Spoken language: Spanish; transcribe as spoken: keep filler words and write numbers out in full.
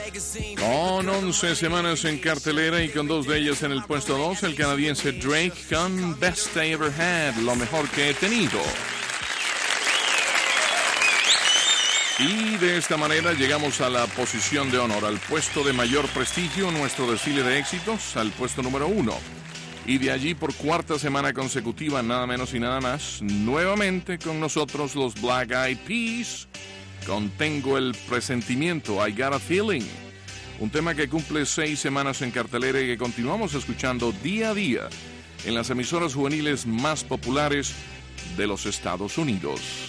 Con once semanas en cartelera y con dos de ellas en el puesto dos, el canadiense Drake con Best I Ever Had, lo mejor que he tenido. Y de esta manera llegamos a la posición de honor, al puesto de mayor prestigio en nuestro desfile de éxitos, al puesto número uno. Y de allí por cuarta semana consecutiva, nada menos y nada más, nuevamente con nosotros los Black Eyed Peas, con Tengo el Presentimiento, I Got a Feeling. Un tema que cumple seis semanas en cartelera y que continuamos escuchando día a día en las emisoras juveniles más populares de los Estados Unidos.